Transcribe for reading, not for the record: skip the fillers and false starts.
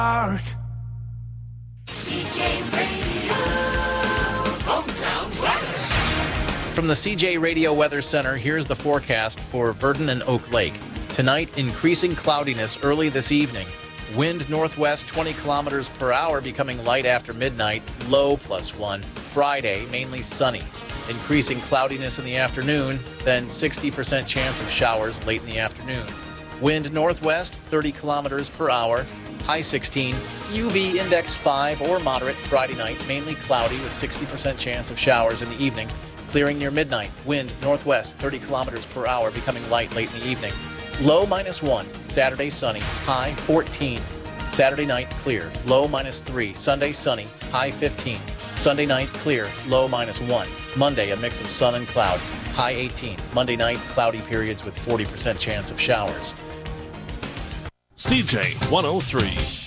CJ Radio, hometown weather. From the CJ Radio Weather Center, here's the forecast for Verdon and Oak Lake. Tonight, increasing cloudiness early this evening. Wind northwest 20 kilometers per hour, becoming light after midnight, low +1. Friday, mainly sunny. Increasing cloudiness in the afternoon, then 60% chance of showers late in the afternoon. Wind northwest 30 kilometers per hour, high 16. UV index 5 or moderate Friday night, mainly cloudy with 60% chance of showers in the evening. Clearing near midnight. Wind northwest 30 kilometers per hour, becoming light late in the evening. Low -1. Saturday sunny, high 14. Saturday night clear, low -3. Sunday sunny, high 15. Sunday night clear, low -1. Monday a mix of sun and cloud, high 18. Monday night cloudy periods with 40% chance of showers. CJ 103.